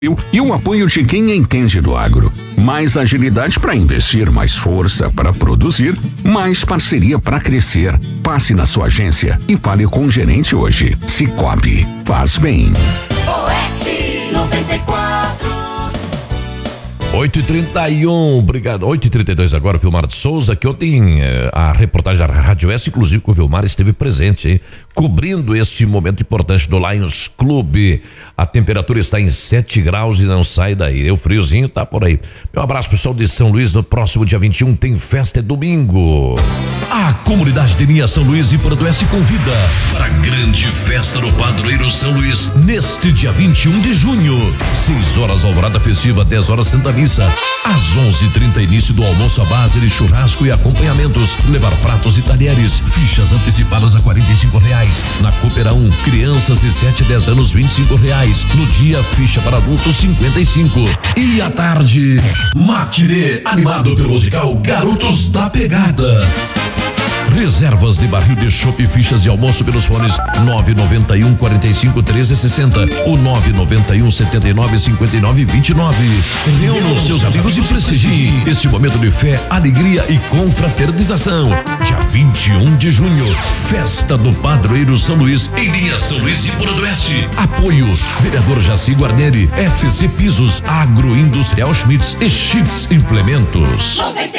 E o apoio de quem entende do agro. Mais agilidade para investir, mais força para produzir, mais parceria para crescer. Passe na sua agência e fale com o gerente hoje. Sicoob, faz bem. Oeste 94. 8h31, obrigado. 8h32 agora, Vilmar de Souza, que ontem a reportagem da Rádio Oeste, inclusive com o Vilmar, esteve presente, hein? Cobrindo este momento importante do Lions Clube. A temperatura está em 7 graus e não sai daí. O friozinho tá por aí. Meu abraço, pessoal de São Luís. No próximo dia 21 tem festa, é domingo. A comunidade de Linha São Luís e Porto Oeste convida para a grande festa do Padroeiro São Luís, neste dia 21 de junho. 6 horas alvorada festiva, 10 horas Santa Missa. Às 11h30 início do almoço à base de churrasco e acompanhamentos. Levar pratos e talheres. Fichas antecipadas a R$45. Na Coopera 1, crianças de 7 a 10 anos, R$25. No dia, ficha para adultos, 55. E à tarde, matinê animado pelo musical Garotos da Pegada. Reservas de barril de chopp e fichas de almoço pelos fones 991 45 13 60 ou 991 79 59 29. Reúna os seus amigos e prestigie este momento de fé, alegria e confraternização. Dia 21 de junho, festa do Padroeiro São Luís, em Linha São Luís e Porto Oeste. Apoio: Vereador Jaci Guarneri, FC Pisos, Agroindustrial Schmitz e Schmitz Implementos.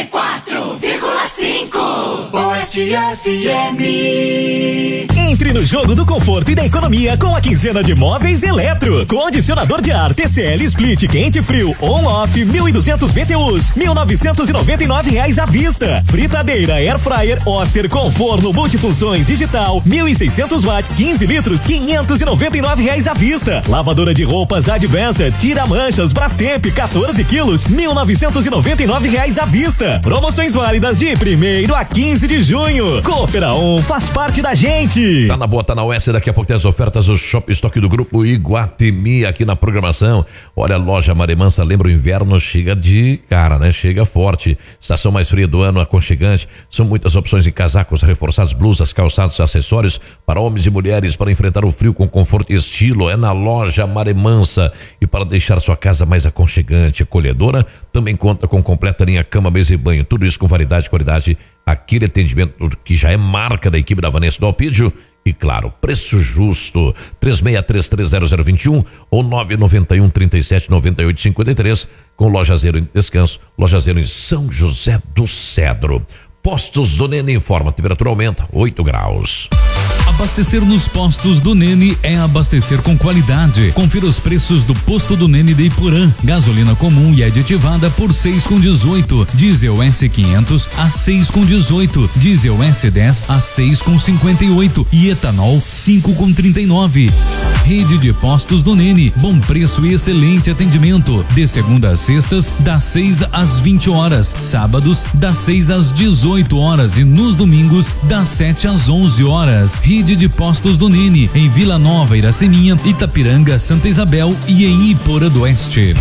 94,5 Oeste FM. Entre no jogo do conforto e da economia com a quinzena de Móveis Eletro. Condicionador de ar TCL Split quente e frio on-off 1.200 BTUs, R$1.999 à vista. Fritadeira Air Fryer Oster com forno multifunções digital 1.600 watts 15 litros R$599 à vista. Lavadora de roupas Advanced tira manchas Brastemp 14 quilos R$1.999 à vista. Promoções válidas de 1º a 15 de junho. Coopera 1 faz parte da gente. Tá na boa, tá na Oeste, daqui a pouco tem as ofertas do Shopping Estoque do Grupo Iguatemi aqui na programação. Olha, a loja Maremansa, lembra, o inverno chega de cara, né? Chega forte. Estação mais fria do ano, aconchegante. São muitas opções de casacos reforçados, blusas, calçados, acessórios para homens e mulheres para enfrentar o frio com conforto e estilo. É na loja Maremansa. E para deixar sua casa mais aconchegante, acolhedora, também conta com completa linha cama, mesa e banho. Tudo isso com variedade e qualidade. Aquele atendimento que já é marca da equipe da Vanessa do Alpídio. E claro, preço justo. 36330021 ou 991 37 98 53 com Loja Zero em Descanso, Loja Zero em São José do Cedro. Postos do Nene informa, a temperatura aumenta 8 graus. Abastecer nos postos do Nene é abastecer com qualidade. Confira os preços do posto do Nene de Iporã. Gasolina comum e aditivada por 6,18. Diesel S500 a 6,18. Diesel S10 a 6,58 e etanol 5,39. Rede de postos do Nene. Bom preço e excelente atendimento. De segunda a sextas, das 6 às 20 horas. Sábados, das 6 às 18 horas e nos domingos, das 7 às 11 horas. Rede de postos do Nene, em Vila Nova, Iraceminha, Itapiranga, Santa Isabel e em Iporã do Oeste.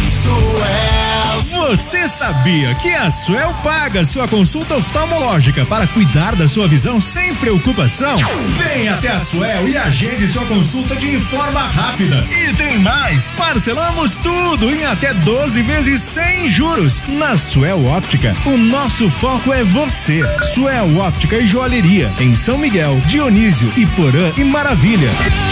Você sabia que a Suel paga sua consulta oftalmológica para cuidar da sua visão sem preocupação? Venha até a Suel e agende sua consulta de forma rápida. E tem mais, parcelamos tudo em até 12 vezes sem juros. Na Suel Óptica, o nosso foco é você. Suel Óptica e Joalheria, em São Miguel, Dionísio, Iporã e Maravilha.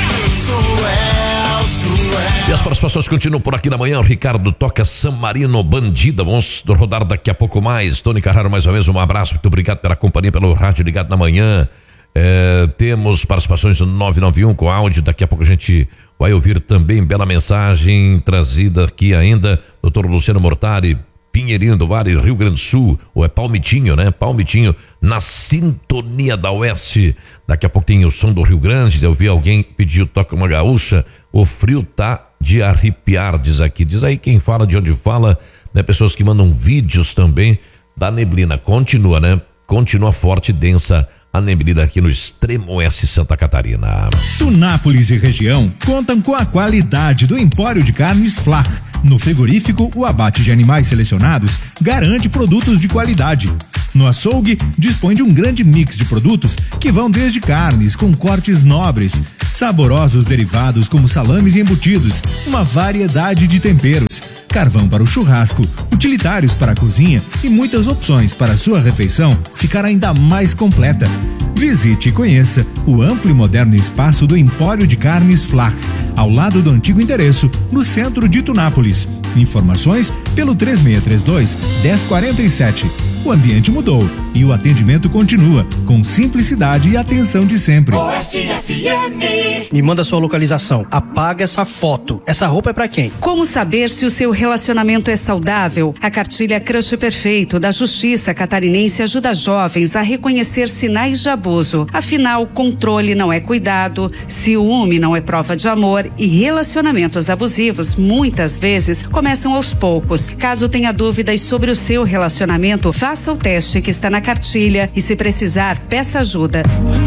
E as participações continuam por aqui na manhã. O Ricardo toca San Marino Bandida. Vamos rodar daqui a pouco mais. Tony Carraro, mais uma vez, um abraço. Muito obrigado pela companhia, pelo rádio ligado na manhã. Temos participações no 991 com áudio. Daqui a pouco a gente vai ouvir também bela mensagem trazida aqui ainda. Doutor Luciano Mortari, Pinheirinho do Vale, Rio Grande do Sul, ou é Palmitinho, né? Palmitinho, na sintonia da Oeste. Daqui a pouco tem o som do Rio Grande. Eu vi alguém pedir Toca uma Gaúcha. O frio tá de arrepiar, diz aqui. Diz aí quem fala, de onde fala, né? Pessoas que mandam vídeos também da neblina. Continua, né? Continua forte e densa a neblina aqui no extremo oeste de Santa Catarina. Tunápolis e região contam com a qualidade do Empório de Carnes Flach. No frigorífico, o abate de animais selecionados garante produtos de qualidade. No açougue, dispõe de um grande mix de produtos que vão desde carnes com cortes nobres, saborosos derivados como salames e embutidos, uma variedade de temperos, carvão para o churrasco, utilitários para a cozinha e muitas opções para a sua refeição ficar ainda mais completa. Visite e conheça o amplo e moderno espaço do Empório de Carnes Flach, ao lado do antigo endereço, no centro de Tunápolis. Informações pelo 3632-1047. O ambiente mudou e o atendimento continua com simplicidade e atenção de sempre. Oeste FM. Me manda sua localização. Apaga essa foto. Essa roupa é pra quem? Como saber se o seu relacionamento é saudável? A cartilha Crush Perfeito da Justiça Catarinense ajuda jovens a reconhecer sinais de abuso. Afinal, controle não é cuidado, ciúme não é prova de amor e relacionamentos abusivos muitas vezes começam aos poucos. Caso tenha dúvidas sobre o seu relacionamento, faça o teste que está na cartilha e, se precisar, peça ajuda.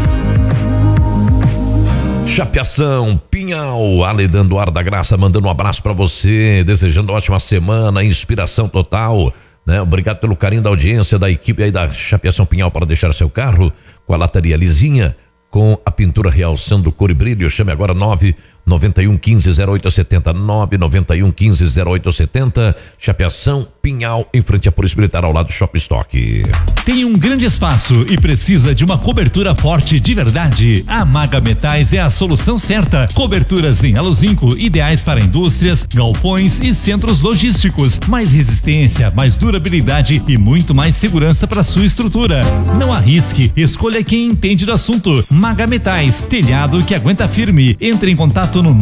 Chapeação, Pinhal, Aledando Ar da Graça, mandando um abraço pra você, desejando uma ótima semana, inspiração total, né? Obrigado pelo carinho da audiência, da equipe aí da Chapeação Pinhal para deixar seu carro com a lataria lisinha, com a pintura realçando cor e brilho. Chame agora 991150870, 991150870, Chapeação Pinhal, em frente à Polícia Militar, ao lado do Shopping Stock. Tem um grande espaço e precisa de uma cobertura forte de verdade? A Maga Metais é a solução certa. Coberturas em aluzinco, ideais para indústrias, galpões e centros logísticos. Mais resistência, mais durabilidade e muito mais segurança para sua estrutura. Não arrisque, escolha quem entende do assunto. Maga Metais, telhado que aguenta firme. Entre em contato no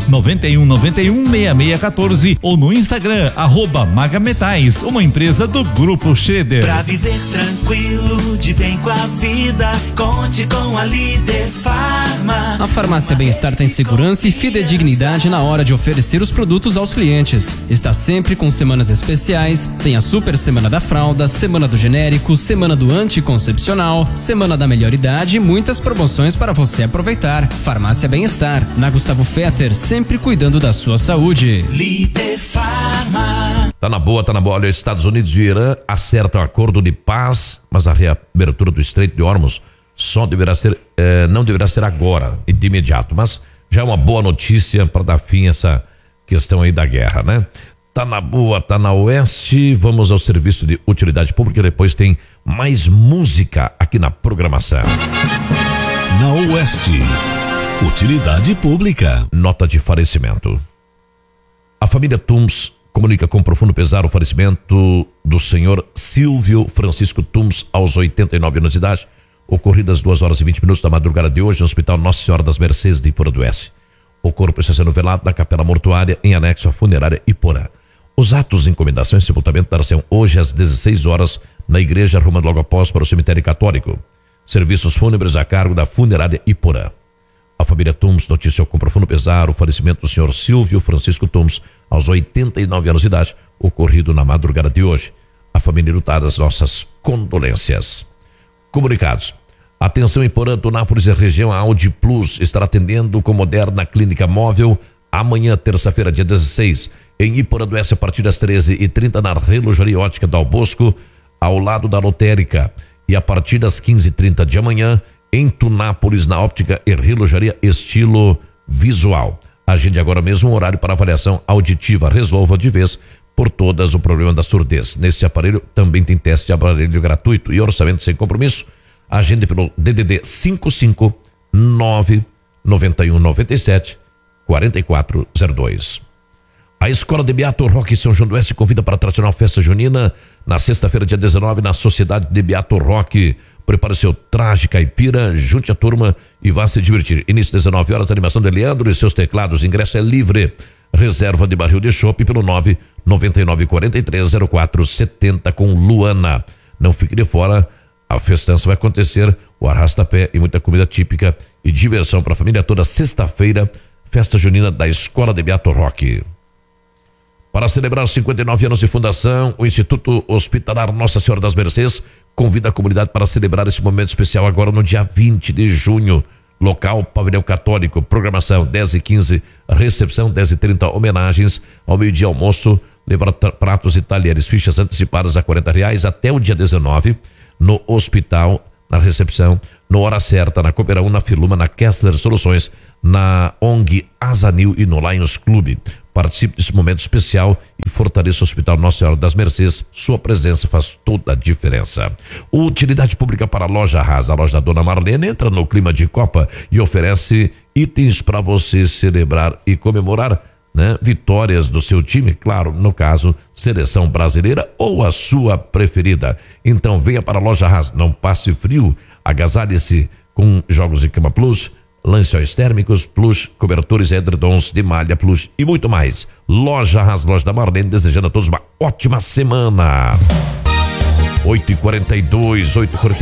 991916614 ou no Instagram, @Maga Metais, uma empresa do Grupo Schroeder. Pra viver tranquilo, de bem com a vida, conte com a Líder Farma. A Farmácia Bem-Estar tem segurança e fidedignidade na hora de oferecer os produtos aos clientes. Está sempre com semanas especiais, tem a Super Semana da Fralda, Semana do Genérico, Semana do Anticoncepcional, Semana da Melhor Idade e muitas promoções para você aproveitar. Farmácia Bem-Estar, na Gustavo Fetter, sempre cuidando da sua saúde. Líder Farma. Tá na boa. Olha, Estados Unidos e Irã acertam acordo de paz, mas a reabertura do Estreito de Hormuz não deverá ser agora, de imediato, mas já é uma boa notícia para dar fim a essa questão aí da guerra, né? Tá na boa, tá na Oeste, vamos ao serviço de utilidade pública e depois tem mais música aqui na programação. Na Oeste, utilidade pública. Nota de falecimento. A família Tums comunica com profundo pesar o falecimento do senhor Silvio Francisco Tums, aos 89 anos de idade, ocorrido às 2h20 da madrugada de hoje no Hospital Nossa Senhora das Mercês de Iporã do Oeste. O corpo está sendo velado na capela mortuária em anexo à funerária Iporã. Os atos de encomendação e sepultamento darão hoje às 16 horas na igreja, rumando logo após para o cemitério católico. Serviços fúnebres a cargo da funerária Iporã. A família Tums noticiou com profundo pesar o falecimento do senhor Silvio Francisco Tums, aos 89 anos de idade, ocorrido na madrugada de hoje. A família lutar as nossas condolências. Comunicados. Atenção em Iporã, Tunápolis e região, a Audi Plus estará atendendo com moderna clínica móvel amanhã, terça-feira, dia 16, em Iporã do Oeste, a partir das 13h30, na Relojaria Ótica Dal Bosco, ao lado da lotérica, e a partir das 15h30 de amanhã, em Tunápolis, na Óptica e Relojaria Estilo Visual. Agende agora mesmo um horário para avaliação auditiva. Resolva de vez por todas o problema da surdez. Neste aparelho também tem teste de aparelho gratuito e orçamento sem compromisso. Agende pelo DDD 559 9197 4402. A Escola de Beato Roque São João do Oeste convida para a tradicional festa junina na sexta-feira, dia 19, na Sociedade de Beato Roque. Prepare seu traje caipira, junte a turma e vá se divertir. Início 19 horas, animação de Leandro e seus teclados. Ingresso é livre. Reserva de barril de chopp pelo 999430470 com Luana. Não fique de fora. A festança vai acontecer, o arrasta-pé e muita comida típica e diversão para a família toda. Sexta-feira, festa junina da Escola de Beato Roque. Para celebrar 59 anos de fundação, o Instituto Hospitalar Nossa Senhora das Mercês convida a comunidade para celebrar esse momento especial agora no dia 20 de junho. Local, Pavilhão Católico. Programação 10h15, recepção 10h30, homenagens. Ao meio-dia, almoço, levar pratos e talheres. Fichas antecipadas a R$40 até o dia 19 no Hospital na recepção, na hora certa, na Cooperão, na Filuma, na Kessler Soluções, na ONG Azanil e no Lions Clube. Participe desse momento especial e fortaleça o Hospital Nossa Senhora das Mercês. Sua presença faz toda a diferença. Utilidade pública para a Loja Haas. A loja da Dona Marlene entra no clima de Copa e oferece itens para você celebrar e comemorar, né? Vitórias do seu time, claro, no caso, seleção brasileira ou a sua preferida. Então venha para a Loja Haas, não passe frio, agasalhe-se com jogos de cama plus, lençóis térmicos plus, cobertores edredons de malha plus e muito mais. Loja Haas, loja da Marlene, desejando a todos uma ótima semana. 8h42,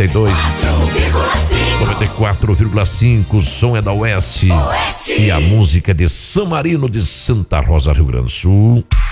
94,5, o som é da Oeste. E a música de San Marino de Santa Rosa, Rio Grande do Sul.